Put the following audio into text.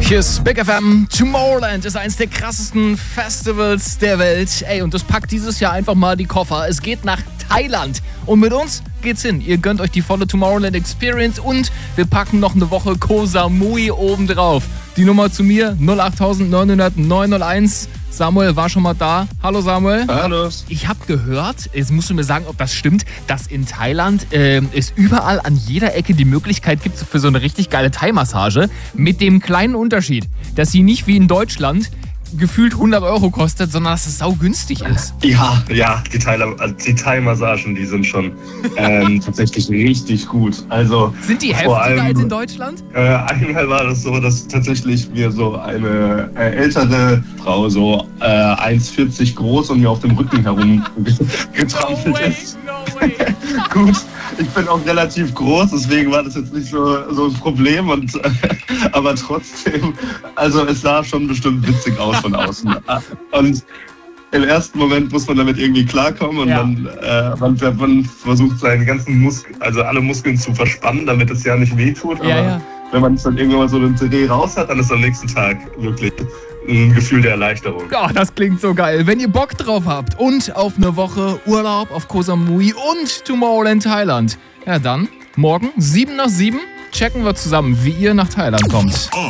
Hier ist Big FM. Tomorrowland ist eins der krassesten Festivals der Welt. Ey, und das packt dieses Jahr einfach mal die Koffer. Es geht nach Thailand. Und mit uns geht's hin. Ihr gönnt euch die volle Tomorrowland Experience und wir packen noch eine Woche Koh Samui obendrauf. Die Nummer zu mir 08900 901. Samuel war schon mal da. Hallo Samuel. Hallo. Ich habe gehört, jetzt musst du mir sagen, ob das stimmt, dass in Thailand es überall an jeder Ecke die Möglichkeit gibt für so eine richtig geile Thai-Massage. Mit dem kleinen Unterschied, dass sie nicht wie in Deutschland gefühlt 100 € kostet, sondern dass es saugünstig ist. Ja, die Thai-Massagen, die sind schon tatsächlich richtig gut. Also sind die heftiger als in Deutschland? Einmal war das so, dass tatsächlich mir so eine ältere Frau, so 1,40 groß und mir auf dem Rücken herum getrampelt ist. No way. Gut, ich bin auch relativ groß, deswegen war das jetzt nicht so ein Problem. Aber trotzdem, also es sah schon bestimmt witzig aus von außen. Und im ersten Moment muss man damit irgendwie klarkommen und man versucht seinen ganzen alle Muskeln zu verspannen, damit es ja nicht wehtut. Aber wenn man es dann irgendwann mal so den Dreh raus hat, dann ist am nächsten Tag wirklich ein Gefühl der Erleichterung. Ja, das klingt so geil. Wenn ihr Bock drauf habt und auf eine Woche Urlaub auf Koh Samui und Tomorrowland Thailand, ja dann morgen 7 nach 7 checken wir zusammen, wie ihr nach Thailand kommt.